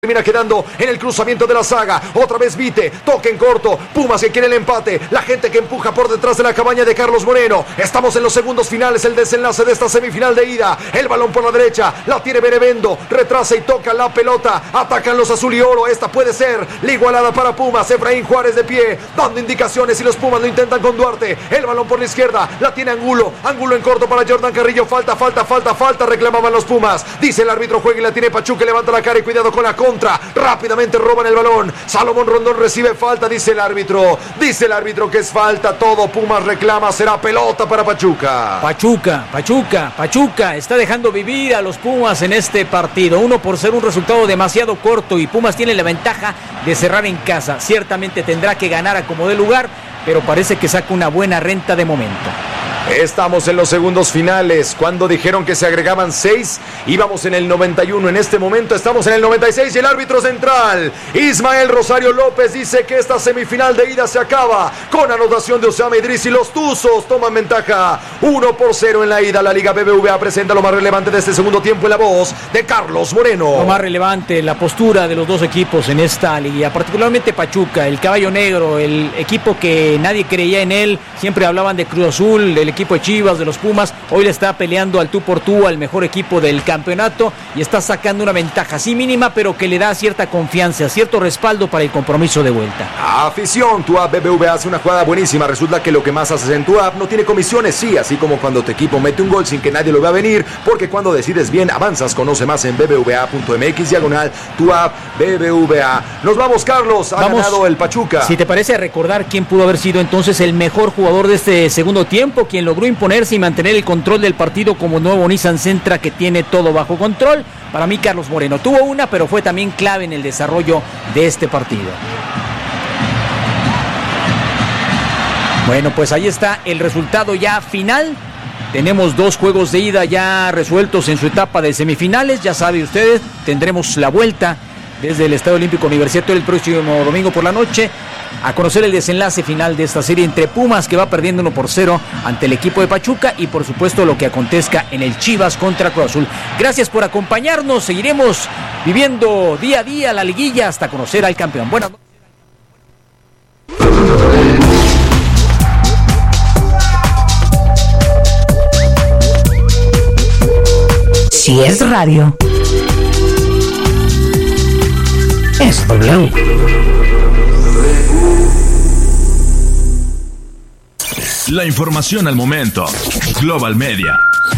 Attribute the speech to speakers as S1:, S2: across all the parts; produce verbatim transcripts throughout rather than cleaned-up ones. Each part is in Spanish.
S1: Termina quedando en el cruzamiento de la saga. Otra vez Vite, toque en corto. Pumas que quiere el empate. La gente que empuja por detrás de la cabaña de Carlos Moreno. Estamos en los segundos finales, el desenlace de esta semifinal de ida. El balón por la derecha, la tiene Benevendo. Retrasa y toca la pelota. Atacan los azul y oro. Esta puede ser la igualada para Pumas. Efraín Juárez de pie, dando indicaciones y los Pumas lo intentan con Duarte. El balón por la izquierda, la tiene Angulo. Angulo en corto para Jordan Carrillo. Falta, falta, falta, falta. Reclamaban los Pumas. Dice el árbitro, juega y la tiene Pachuca. Levanta la cara y cuidado con la contra. Rápidamente roban el balón. Salomón Rondón recibe falta, dice el árbitro. Dice el árbitro que es falta. Todo Pumas reclama. Será pelota para Pachuca.
S2: Pachuca, Pachuca, Pachuca está dejando vivir a los Pumas en este partido. Uno por ser un resultado demasiado corto y Pumas tiene la ventaja de cerrar en casa. Ciertamente tendrá que ganar a como dé lugar, pero parece que saca una buena renta de momento.
S1: Estamos en los segundos finales. Cuando dijeron que se agregaban seis, íbamos en el noventa y uno. En este momento estamos en el noventa y seis y el árbitro central, Ismael Rosario López, dice que esta semifinal de ida se acaba con anotación de Osama Idris y los Tuzos toman ventaja uno por cero en la ida. La Liga B B V A presenta lo más relevante de este segundo tiempo en la voz de Carlos Moreno.
S2: Lo más relevante, la postura de los dos equipos en esta liga, particularmente Pachuca, el caballo negro, el equipo que nadie creía en él. Siempre hablaban de Cruz Azul, del equipo de Chivas, de los Pumas. Hoy le está peleando al tú por tú al mejor equipo del campeonato y está sacando una ventaja, sí mínima, pero que le da cierta confianza, cierto respaldo para el compromiso de vuelta.
S1: Afición, tu app B B V A hace una jugada buenísima. Resulta que lo que más haces en tu app no tiene comisiones, sí, así como cuando tu equipo mete un gol sin que nadie lo vea venir, porque cuando decides bien avanzas. Conoce más en bbva punto mx diagonal tu app B B V A. Nos vamos, Carlos. Ha
S2: vamos,
S1: ganado el Pachuca.
S2: Si te parece, recordar quién pudo haber sido entonces el mejor jugador de este segundo tiempo, quien logró imponerse y mantener el control del partido como nuevo Nissan Sentra, que tiene todo bajo control. Para mí, Carlos Moreno tuvo una, pero fue también clave en el desarrollo de este partido. Bueno, pues ahí está el resultado ya final. Tenemos dos juegos de ida ya resueltos en su etapa de semifinales. Ya sabe ustedes, tendremos la vuelta desde el Estadio Olímpico Universitario el próximo domingo por la noche a conocer el desenlace final de esta serie entre Pumas, que va perdiendo uno por cero ante el equipo de Pachuca, y por supuesto lo que acontezca en el Chivas contra Cruz Azul. Gracias por acompañarnos. Seguiremos viviendo día a día la liguilla hasta conocer al campeón. Buenas noches.
S3: Si es radio, es W.
S4: La información al momento. Global Media.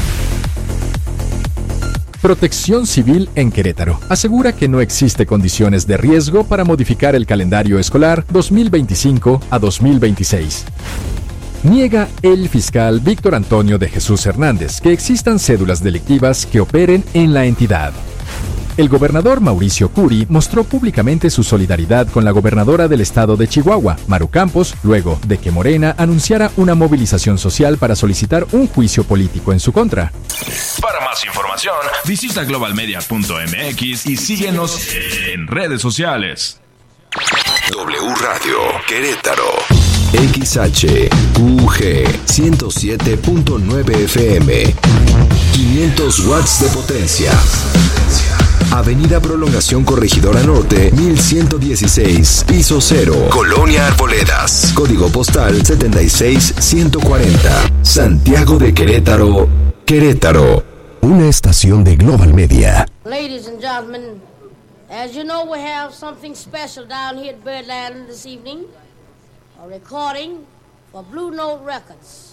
S5: Protección Civil en Querétaro asegura que no existe condiciones de riesgo para modificar el calendario escolar dos mil veinticinco a dos mil veintiséis. Niega el fiscal Víctor Antonio de Jesús Hernández que existan cédulas delictivas que operen en la entidad. El gobernador Mauricio Curi mostró públicamente su solidaridad con la gobernadora del estado de Chihuahua, Maru Campos, luego de que Morena anunciara una movilización social para solicitar un juicio político en su contra.
S4: Para más información, visita global media punto m x y síguenos en redes sociales.
S6: W Radio Querétaro. X H U G ciento siete punto nueve F M. quinientos watts de potencia. Avenida Prolongación Corregidora Norte, mil ciento dieciséis, piso cero, Colonia Arboledas. Código postal setenta y seis ciento cuarenta. Santiago de Querétaro, Querétaro. Una estación de Global Media.
S7: Ladies and gentlemen, as you know, we have something special down here at Birdland this evening. A recording for Blue Note Records.